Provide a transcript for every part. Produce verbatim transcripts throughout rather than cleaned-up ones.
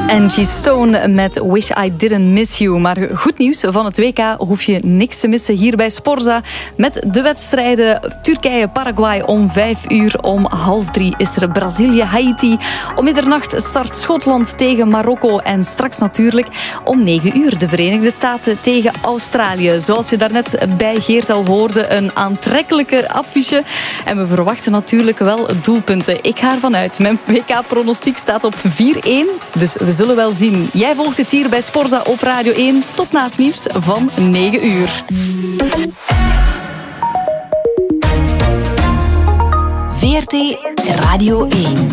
Angie Stone met Wish I Didn't Miss You. Maar goed nieuws, van het W K hoef je niks te missen hier bij Sporza. Met de wedstrijden Turkije-Paraguay om vijf uur. Om half drie is er Brazilië-Haiti. Om middernacht start Schotland tegen Marokko. En straks natuurlijk om negen uur de Verenigde Staten tegen Australië. Zoals je daarnet bij Geert al hoorde, een aantrekkelijker affiche. En we verwachten natuurlijk wel doelpunten. Ik ga ervan uit. Mijn W K-pronostiek staat op vier één. Dus we zullen wel zien. Jij volgt het hier bij Sporza op Radio één. Tot na het nieuws van negen uur. V R T Radio één.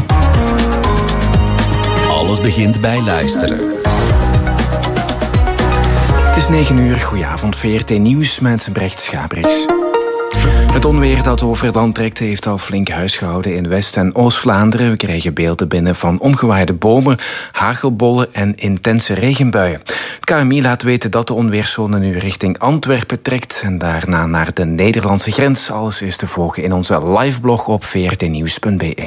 Alles begint bij luisteren. Het is negen uur. Goedenavond, V R T Nieuws met Brecht Schabriks. Het onweer dat over het land trekt heeft al flink huisgehouden in West- en Oost-Vlaanderen. We krijgen beelden binnen van omgewaaide bomen, hagelbollen en intense regenbuien. Het K M I laat weten dat de onweerszone nu richting Antwerpen trekt en daarna naar de Nederlandse grens. Alles is te volgen in onze liveblog op v r t nieuws punt b e.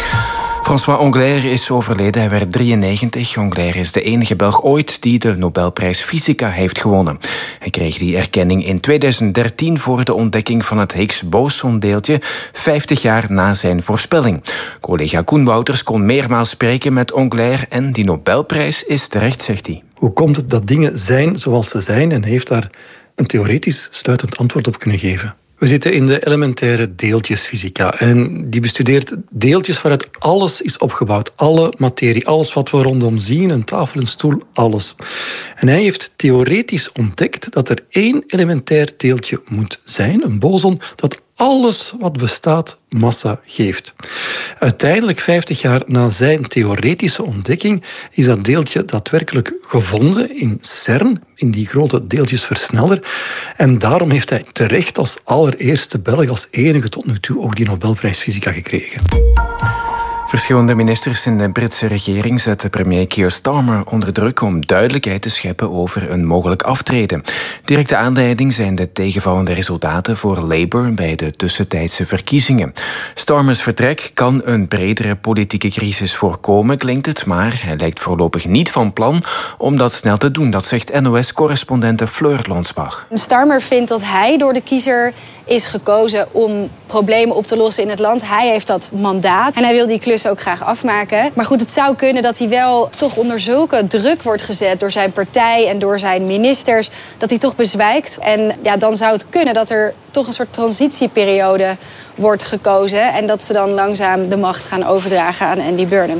François Englert is overleden, hij werd drieënnegentig. Englert is de enige Belg ooit die de Nobelprijs Fysica heeft gewonnen. Hij kreeg die erkenning in tweeduizend dertien voor de ontdekking van het Higgs-boson-deeltje, vijftig jaar na zijn voorspelling. Collega Koen Wouters kon meermaals spreken met Englert en die Nobelprijs is terecht, zegt hij. Hoe komt het dat dingen zijn zoals ze zijn en hij heeft daar een theoretisch sluitend antwoord op kunnen geven? We zitten in de elementaire deeltjesfysica en die bestudeert deeltjes waaruit alles is opgebouwd. Alle materie, alles wat we rondom zien, een tafel, een stoel, alles. En hij heeft theoretisch ontdekt dat er één elementair deeltje moet zijn, een boson, dat alles wat bestaat massa geeft. Uiteindelijk, vijftig jaar na zijn theoretische ontdekking, is dat deeltje daadwerkelijk gevonden in CERN, in die grote deeltjesversneller. En daarom heeft hij terecht als allereerste Belg, als enige tot nu toe, ook die Nobelprijs Fysica gekregen. Verschillende ministers in de Britse regering zetten premier Keir Starmer onder druk om duidelijkheid te scheppen over een mogelijk aftreden. Directe aanleiding zijn de tegenvallende resultaten voor Labour bij de tussentijdse verkiezingen. Starmers vertrek kan een bredere politieke crisis voorkomen, klinkt het, maar hij lijkt voorlopig niet van plan om dat snel te doen. Dat zegt N O S-correspondente Fleur Lonsbach. Starmer vindt dat hij door de kiezer is gekozen om problemen op te lossen in het land. Hij heeft dat mandaat en hij wil die klus ook graag afmaken. Maar goed, het zou kunnen dat hij wel toch onder zulke druk wordt gezet door zijn partij en door zijn ministers, dat hij toch bezwijkt. En ja, dan zou het kunnen dat er toch een soort transitieperiode wordt gekozen en dat ze dan langzaam de macht gaan overdragen aan Andy Burnham.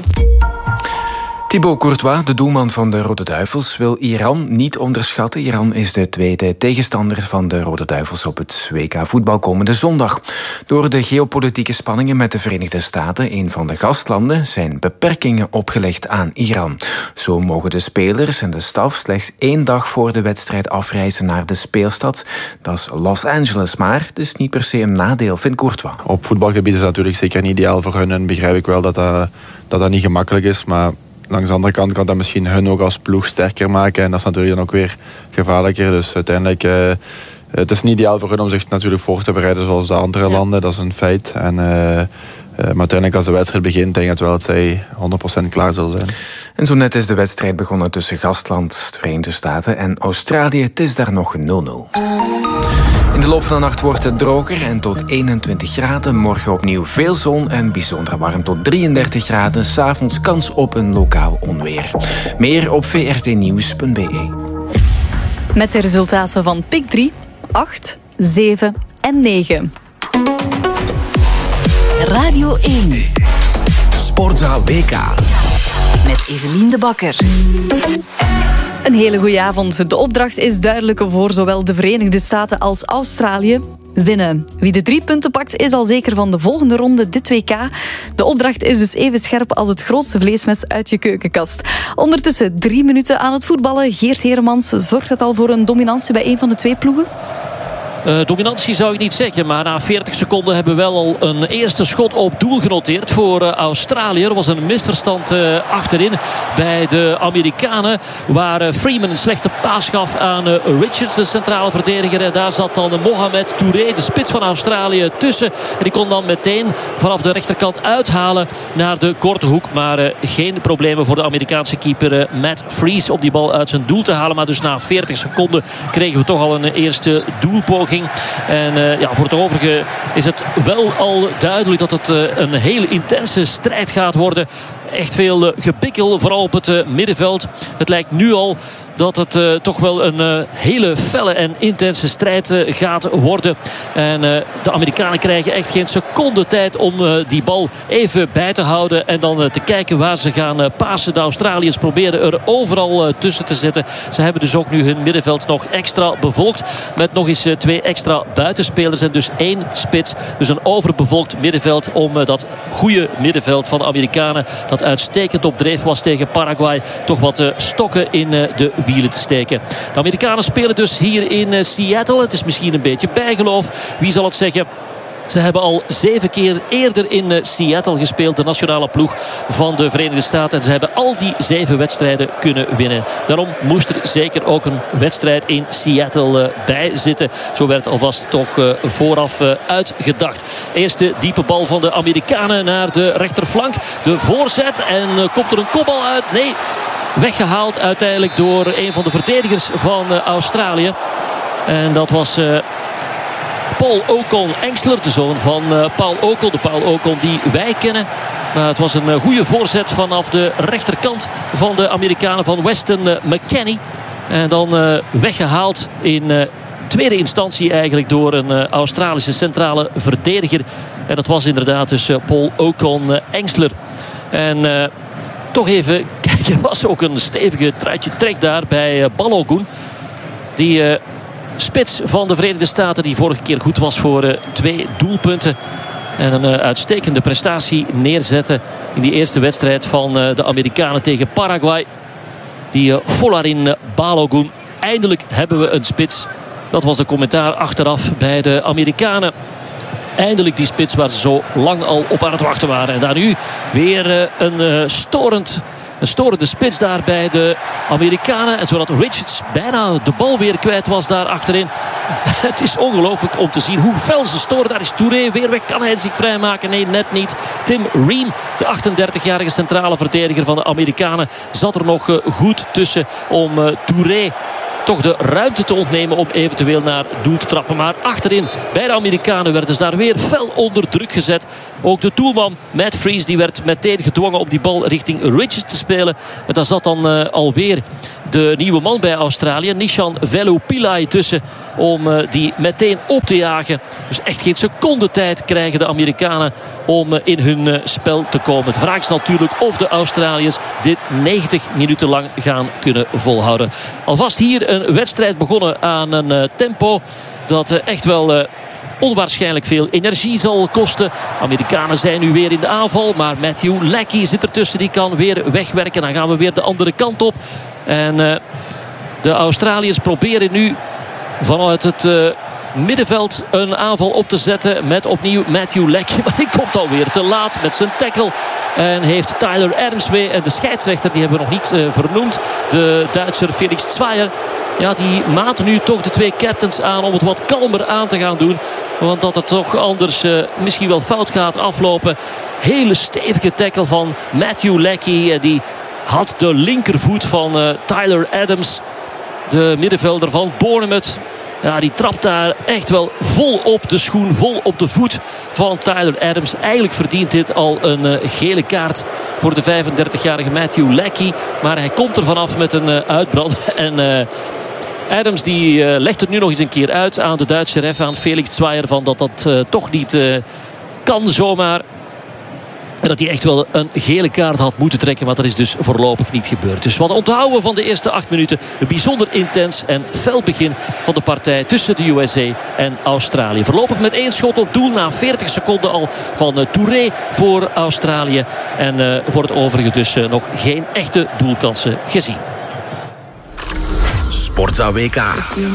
Thibaut Courtois, de doelman van de Rode Duivels, wil Iran niet onderschatten. Iran is de tweede tegenstander van de Rode Duivels op het W K voetbal komende zondag. Door de geopolitieke spanningen met de Verenigde Staten, een van de gastlanden, zijn beperkingen opgelegd aan Iran. Zo mogen de spelers en de staf slechts één dag voor de wedstrijd afreizen naar de speelstad. Dat is Los Angeles, maar het is niet per se een nadeel, vindt Courtois. Op voetbalgebied is dat natuurlijk zeker niet ideaal voor hun en begrijp ik wel dat dat, dat, dat niet gemakkelijk is, maar langs de andere kant kan dat misschien hun ook als ploeg sterker maken. En dat is natuurlijk dan ook weer gevaarlijker. Dus uiteindelijk, uh, het is niet ideaal voor hun om zich natuurlijk voor te bereiden zoals de andere ja. landen. Dat is een feit. En, uh, uh, maar uiteindelijk als de wedstrijd begint, denk ik wel dat zij honderd procent klaar zullen zijn. En zo net is de wedstrijd begonnen tussen gastland, de Verenigde Staten en Australië. Het is daar nog nul nul. In de loop van de nacht wordt het droger en tot eenentwintig graden. Morgen opnieuw veel zon en bijzonder warm tot drieëndertig graden. 's Avonds kans op een lokaal onweer. Meer op v r t nieuws punt b e. Met de resultaten van Pick drie, acht, zeven en negen. Radio één. Sportza W K. Met Evelien de Bakker. Een hele goede avond. De opdracht is duidelijk voor zowel de Verenigde Staten als Australië. Winnen. Wie de drie punten pakt is al zeker van de volgende ronde dit W K. De opdracht is dus even scherp als het grootste vleesmes uit je keukenkast. Ondertussen drie minuten aan het voetballen. Geert Heremans, zorgt het al voor een dominantie bij een van de twee ploegen? Uh, dominantie zou ik niet zeggen, maar na veertig seconden hebben we wel al een eerste schot op doel genoteerd voor uh, Australië. Er was een misverstand uh, achterin bij de Amerikanen, waar uh, Freeman een slechte paas gaf aan uh, Richards, de centrale verdediger. En daar zat dan uh, Mohamed Touré, de spits van Australië, tussen. En die kon dan meteen vanaf de rechterkant uithalen naar de korte hoek. Maar uh, geen problemen voor de Amerikaanse keeper uh, Matt Freese om die bal uit zijn doel te halen. Maar dus na veertig seconden kregen we toch al een eerste doelpoging. En uh, ja, voor het overige is het wel al duidelijk dat het uh, een hele intense strijd gaat worden. Echt veel uh, gepikkel, vooral op het uh, middenveld. Het lijkt nu al dat het uh, toch wel een uh, hele felle en intense strijd uh, gaat worden. En uh, de Amerikanen krijgen echt geen seconde tijd om uh, die bal even bij te houden. En dan uh, te kijken waar ze gaan uh, pasen. De Australiërs proberen er overal uh, tussen te zetten. Ze hebben dus ook nu hun middenveld nog extra bevolkt. Met nog eens uh, twee extra buitenspelers. En dus één spits. Dus een overbevolkt middenveld om uh, dat goede middenveld van de Amerikanen, dat uitstekend op dreef was tegen Paraguay, toch wat uh, stokken in uh, de wielen te steken. De Amerikanen spelen dus hier in uh, Seattle. Het is misschien een beetje bijgeloof. Wie zal het zeggen? Ze hebben al zeven keer eerder in uh, Seattle gespeeld. De nationale ploeg van de Verenigde Staten. En ze hebben al die zeven wedstrijden kunnen winnen. Daarom moest er zeker ook een wedstrijd in Seattle uh, bij zitten. Zo werd alvast toch uh, vooraf uh, uitgedacht. Eerste diepe bal van de Amerikanen naar de rechterflank. De voorzet. En uh, komt er een kopbal uit? Nee. Weggehaald uiteindelijk door een van de verdedigers van uh, Australië. En dat was Uh, Paul Ocon Engstler, de zoon van uh, Paul Ocon. De Paul Ocon die wij kennen. Maar het was een uh, goede voorzet vanaf de rechterkant van de Amerikanen, van Weston uh, McKennie. En dan uh, weggehaald in uh, tweede instantie eigenlijk door een uh, Australische centrale verdediger. En dat was inderdaad dus uh, Paul Ocon uh, Engstler. En uh, toch even, kijk, er was ook een stevige truitje trek daar bij uh, Balogun. Die Uh, spits van de Verenigde Staten, die vorige keer goed was voor uh, twee doelpunten. En een uh, uitstekende prestatie neerzetten in die eerste wedstrijd van uh, de Amerikanen tegen Paraguay. Die uh, Folarin uh, Balogun. Eindelijk hebben we een spits. Dat was de commentaar achteraf bij de Amerikanen. Eindelijk die spits waar ze zo lang al op aan het wachten waren. En daar nu weer uh, een uh, storend... Een storende spits daar bij de Amerikanen. En zodat Richards bijna de bal weer kwijt was daar achterin. Het is ongelooflijk om te zien hoe fel ze storen. Daar is Touré weer weg. Kan hij zich vrijmaken? Nee, net niet. Tim Ream, de achtendertigjarige centrale verdediger van de Amerikanen, zat er nog uh, goed tussen om uh, Touré toch de ruimte te ontnemen om eventueel naar doel te trappen. Maar achterin bij de Amerikanen werden ze daar weer fel onder druk gezet. Ook de doelman Matt Freese die werd meteen gedwongen om die bal richting Richards te spelen. Maar daar zat dan uh, alweer de nieuwe man bij Australië, Nishan Velupillai, tussen om uh, die meteen op te jagen. Dus echt geen seconde tijd krijgen de Amerikanen om uh, in hun uh, spel te komen. De vraag is natuurlijk of de Australiërs dit negentig minuten lang gaan kunnen volhouden. Alvast hier een wedstrijd begonnen aan een uh, tempo dat uh, echt wel Uh, onwaarschijnlijk veel energie zal kosten. Amerikanen zijn nu weer in de aanval, maar Matthew Leckie zit ertussen. Die kan weer wegwerken. Dan gaan we weer de andere kant op. En uh, de Australiërs proberen nu vanuit het uh, middenveld een aanval op te zetten met opnieuw Matthew Leckie. Maar die komt alweer te laat met zijn tackle. En heeft Tyler Adams mee. En de scheidsrechter, die hebben we nog niet uh, vernoemd. De Duitser Felix Zweier. Ja, die maten nu toch de twee captains aan om het wat kalmer aan te gaan doen. Want dat het toch anders uh, misschien wel fout gaat aflopen. Hele stevige tackle van Matthew Leckie. Uh, die had de linkervoet van uh, Tyler Adams, de middenvelder van Bournemouth. Ja, die trapt daar echt wel vol op de schoen, vol op de voet van Tyler Adams. Eigenlijk verdient dit al een uh, gele kaart voor de vijfendertigjarige Matthew Leckie. Maar hij komt er vanaf met een uh, uitbrander. En Uh, Adams die uh, legt het nu nog eens een keer uit aan de Duitse ref, aan Felix Zweier, van dat dat uh, toch niet uh, kan zomaar. En dat hij echt wel een gele kaart had moeten trekken. Maar dat is dus voorlopig niet gebeurd. Dus wat onthouden van de eerste acht minuten. Een bijzonder intens en fel begin van de partij tussen de U S A en Australië. Voorlopig met één schot op doel na veertig seconden al van uh, Touré voor Australië. En uh, voor het overige dus uh, nog geen echte doelkansen gezien. Sportza W K.